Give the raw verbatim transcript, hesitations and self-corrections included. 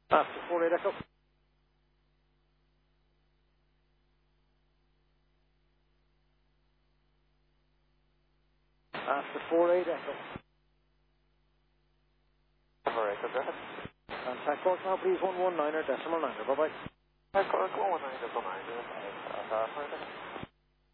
After four eight echo. After four eight echo. four echo, go ahead. Contact course now, please. one one nine or decimal nine. Bye bye. Contact course one one nine decimal nine. Uh,